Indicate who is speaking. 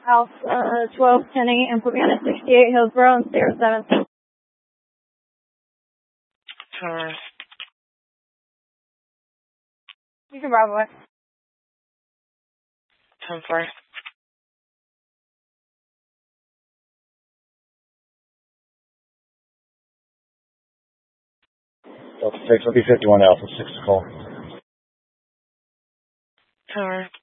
Speaker 1: Alpha 1210 a.m. put me on at 68 Hillsborough and 017.
Speaker 2: Tower.
Speaker 1: You can Bravo it.
Speaker 2: 10-4.
Speaker 3: Delta 6, I'll be 51 Alpha 6 to call.
Speaker 2: Tower.